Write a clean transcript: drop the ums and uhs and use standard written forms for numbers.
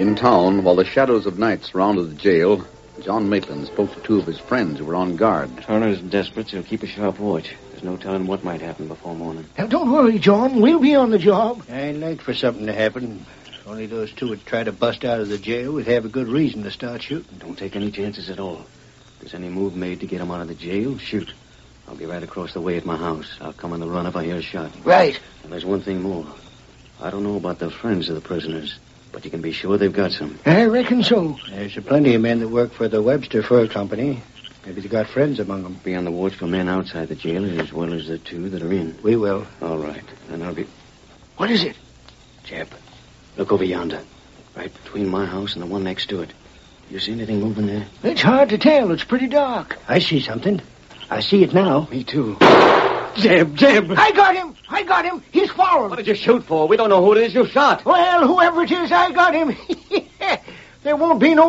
In town, while the shadows of night surrounded the jail, John Maitland spoke to two of his friends who were on guard. Turner's desperate, so he'll keep a sharp watch. There's no telling what might happen before morning. Now, don't worry, John. We'll be on the job. I'd like for something to happen. If only those two would try to bust out of the jail, we'd have a good reason to start shooting. Don't take any chances at all. If there's any move made to get them out of the jail, shoot. I'll be right across the way at my house. I'll come on the run if I hear a shot. Right. And there's one thing more. I don't know about the friends of the prisoners, but you can be sure they've got some. I reckon so. There's plenty of men that work for the Webster Fur Company. Maybe they got friends among them. Be on the watch for men outside the jail as well as the two that are in. We will. All right. And I'll be... What is it? Jeb, look over yonder. Right between my house and the one next to it. You see anything moving there? It's hard to tell. It's pretty dark. I see something. I see it now. Me too. Jeb! I got him. He's following. What did you shoot for? We don't know who it is you shot. Well, whoever it is, I got him. There won't be no